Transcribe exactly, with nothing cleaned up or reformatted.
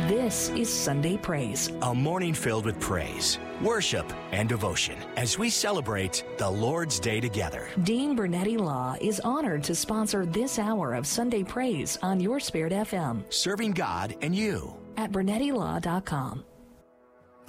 This is Sunday Praise, a morning filled with praise, worship, and devotion as we celebrate the Lord's Day together. Dean Bernetti Law is honored to sponsor this hour of Sunday Praise on Your Spirit F M. Serving God and you. At Bernetti Law dot com.